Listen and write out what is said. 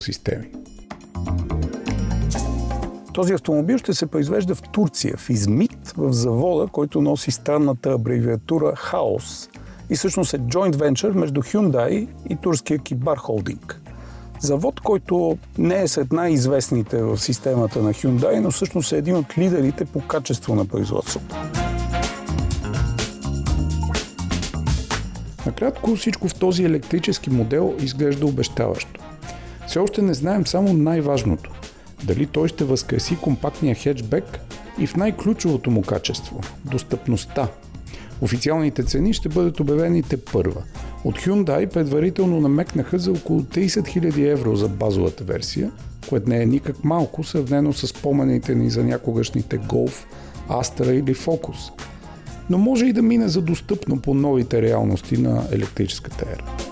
системи. Този автомобил ще се произвежда в Турция, в Измит, в завода, който носи странната абревиатура ХАОС. И всъщност е joint venture между Hyundai и турския Кибар Холдинг. Завод, който не е сред най-известните в системата на Hyundai, но всъщност е един от лидерите по качество на производството. Накратко, всичко в този електрически модел изглежда обещаващо. Все още не знаем само най-важното. Дали той ще възкреси компактния хетчбек и в най-ключовото му качество – достъпността. Официалните цени ще бъдат обявени тепърва. От Hyundai предварително намекнаха за около 30 000 евро за базовата версия, което не е никак малко, сравнено с спомените ни за някогашните Golf, Astra или Focus. Но може и да мине за достъпно по новите реалности на електрическата ера.